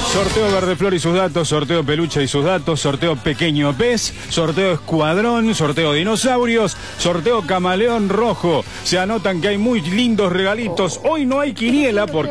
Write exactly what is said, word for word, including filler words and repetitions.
Sorteo Verdeflor y sus datos, sorteo Peluche y sus datos, sorteo Pequeño Pez, sorteo Escuadrón, sorteo Dinosaurios, sorteo Camaleón Rojo. Se anotan que hay muy lindos regalitos. Hoy no hay quiniela porque